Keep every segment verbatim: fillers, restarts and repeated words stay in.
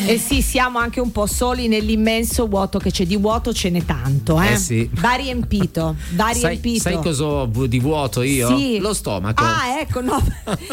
Eh sì, siamo anche un po' soli nell'immenso vuoto che c'è. Di vuoto ce n'è tanto, eh? Eh sì. Va riempito, va riempito. Sai, sai cosa ho di vuoto io? Sì. Lo stomaco. Ah, ecco, no.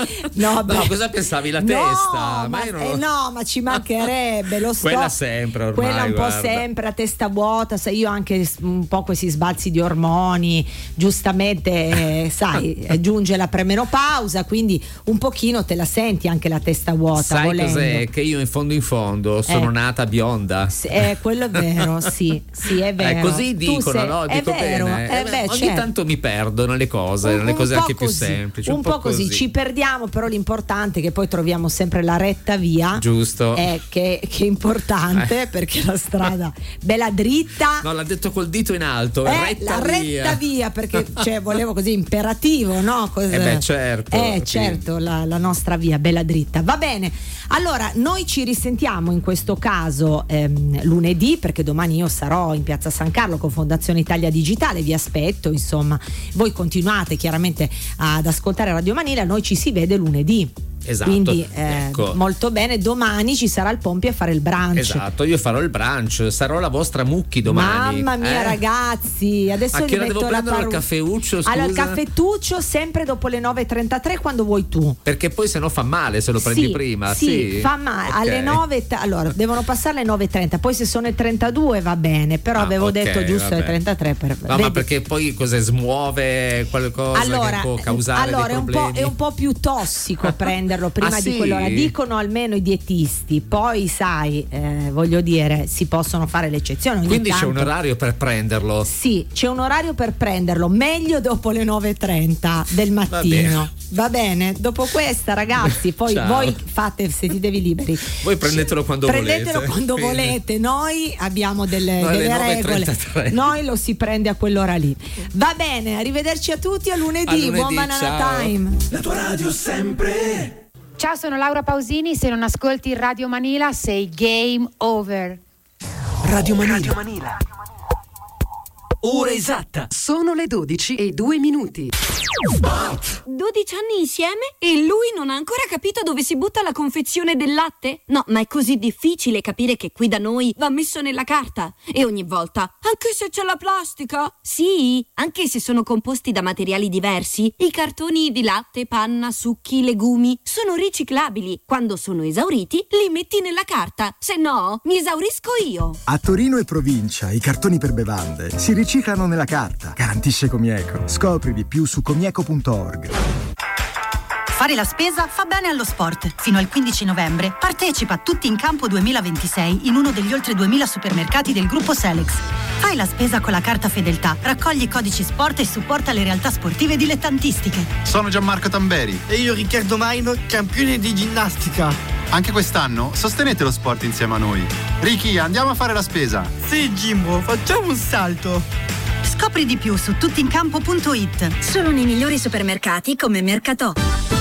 No, no, cosa pensavi? La no, testa? Ma, non... eh, no, ma ci mancherebbe lo sto... Quella sempre ormai. Quella un guarda. po' sempre a testa vuota, sai, io anche un po' questi sbalzi di ormoni, giustamente, eh, sai, giunge la premenopausa, quindi un pochino te la senti anche la testa vuota. Sai volendo. Cos'è? Che io in fondo in fondo sono eh. nata bionda. Eh, quello è vero, sì, sì, è vero. Eh, così dicono, sei, no? Dico è vero, bene. Eh, beh, Ogni certo. tanto mi perdo nelle cose, un, nelle cose un anche così, più semplici. Un, un po' po' così. così, ci perdiamo, però l'importante è che poi troviamo sempre la retta via. Giusto. È che, che è importante, eh. perché la strada bella dritta. No, l'ha detto col dito in alto, eh, retta la via. retta via, perché cioè, volevo così imperativo, no? Cos- Eh beh, certo. Eh certo, la, la nostra via bella dritta. Va bene. Allora, noi ci risentiamo in questo caso ehm, lunedì, perché domani io sarò in Piazza San Carlo con Fondazione Italia Digitale, vi aspetto, insomma, voi continuate chiaramente ad ascoltare Radio Manila, noi ci si vede lunedì. Esatto. Quindi eh, ecco. molto bene, domani ci sarà il Pompi a fare il brunch. Esatto, io farò il brunch, sarò la vostra mucchi domani. Mamma mia, eh? ragazzi, adesso a che ora devo metto prendere la il paru- caffeuccio? Scusa? Allora, il caffettuccio sempre dopo le nove e trentatré quando vuoi tu. Perché poi se no fa male se lo prendi sì, prima. Sì, sì, fa male. Okay. Alle nove, allora devono passare le nove e trenta, poi se sono le trentadue va bene, però ah, avevo okay, detto giusto vabbè. le trentatré per... No, Vedi? ma perché poi cosa smuove qualcosa allora, che può causare allora dei è un problemi? po', è un po' più tossico prenderlo prima ah, di sì? quell'ora, dicono almeno i dietisti, poi sai, eh, voglio dire, si possono fare le eccezioni ogni Quindi tanto. c'è un orario per prenderlo? Sì, c'è un orario per prenderlo, meglio dopo le nove e trenta del mattino. Va bene, dopo questa ragazzi, poi Ciao. voi fate, sentitevi liberi. Voi prendetelo quando Prendetelo volete. quando Quindi. volete, noi abbiamo delle, No, delle alle regole. nove e trentatré. Noi lo si prende a quell'ora lì. Va bene, arrivederci a tutti a lunedì. A lunedì, Buon Banana ciao. Time. La tua radio sempre. Ciao, sono Laura Pausini, se non ascolti Radio Manila sei game over. Radio Manila. Radio Manila. Ora esatta. Sono le dodici e due minuti. dodici anni insieme? E lui non ha ancora capito dove si butta la confezione del latte? No, ma è così difficile capire che qui da noi va messo nella carta. E ogni volta, anche se c'è la plastica? Sì, anche se sono composti da materiali diversi, i cartoni di latte, panna, succhi, legumi sono riciclabili. Quando sono esauriti, li metti nella carta. Se no, mi esaurisco io. A Torino e provincia i cartoni per bevande si riciclano nella carta. Garantisce Comieco. Scopri di più su comieco punto org. Fare la spesa fa bene allo sport. Fino al quindici novembre partecipa a Tutti in Campo duemilaventisei in uno degli oltre duemila supermercati del gruppo Selex. Fai la spesa con la carta Fedeltà, raccogli i codici sport e supporta le realtà sportive dilettantistiche. Sono Gianmarco Tamberi. E io Riccardo Maino, campione di ginnastica. Anche quest'anno sostenete lo sport insieme a noi. Ricky, andiamo a fare la spesa. Sì, Jimbo, facciamo un salto. Scopri di più su tuttincampo punto it. Solo nei migliori supermercati come Mercatò.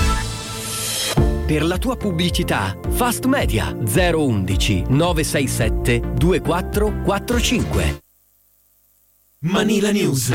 Per la tua pubblicità, Fast Media zero undici nove sei sette due quattro quattro cinque. Manila News.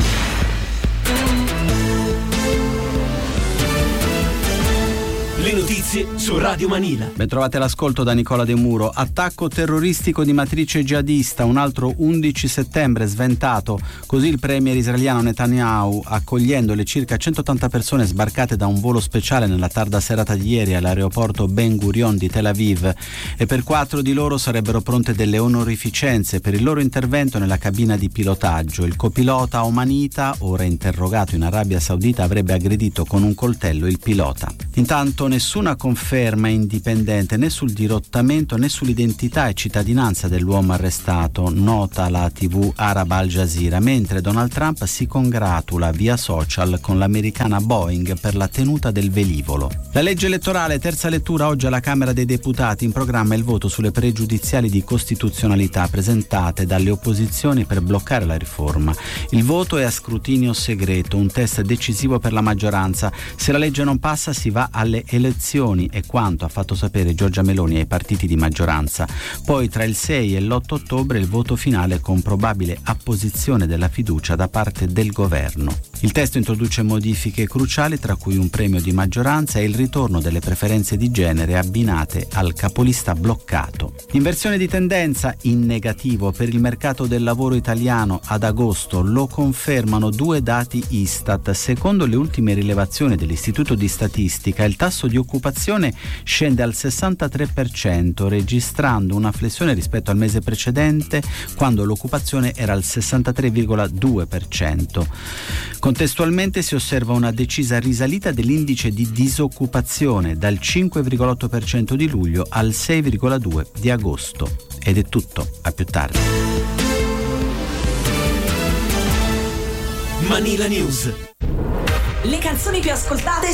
Le notizie su Radio Manila. Ben trovate l'ascolto da Nicola De Muro. Attacco terroristico di matrice jihadista, un altro undici settembre sventato. Così il premier israeliano Netanyahu, accogliendo le circa centottanta persone sbarcate da un volo speciale nella tarda serata di ieri all'aeroporto Ben Gurion di Tel Aviv. E per quattro di loro sarebbero pronte delle onorificenze per il loro intervento nella cabina di pilotaggio. Il copilota omanita, ora interrogato in Arabia Saudita, avrebbe aggredito con un coltello il pilota. Intanto nessuna conferma indipendente né sul dirottamento né sull'identità e cittadinanza dell'uomo arrestato, nota la tivù araba Al Jazeera, mentre Donald Trump si congratula via social con l'americana Boeing per la tenuta del velivolo. La legge elettorale, terza lettura oggi alla Camera dei Deputati, in programma il voto sulle pregiudiziali di costituzionalità presentate dalle opposizioni per bloccare la riforma. Il voto è a scrutinio segreto, un test decisivo per la maggioranza. Se la legge non passa si va alle elezioni, è quanto ha fatto sapere Giorgia Meloni ai partiti di maggioranza. Poi tra il sei e l'otto ottobre il voto finale con probabile apposizione della fiducia da parte del governo. Il testo introduce modifiche cruciali, tra cui un premio di maggioranza e il ritorno delle preferenze di genere abbinate al capolista bloccato. Inversione di tendenza in negativo per il mercato del lavoro italiano ad agosto, lo confermano due dati Istat. Secondo le ultime rilevazioni dell'Istituto di Statistica, il tasso di occupazione scende al sessantatré per cento, registrando una flessione rispetto al mese precedente, quando l'occupazione era al sessantatré virgola due per cento. Contestualmente si osserva una decisa risalita dell'indice di disoccupazione dal cinque virgola otto per cento di luglio al sei virgola due per cento di agosto. Ed è tutto, a più tardi. Manila News. Le canzoni più ascoltate